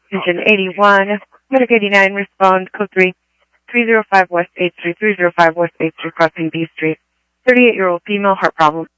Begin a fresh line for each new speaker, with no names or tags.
Engine 81, Medic 89, respond, code 3, 305 West 8th Street, 305 West 8th Street, crossing B Street. 38-year-old female, heart problem.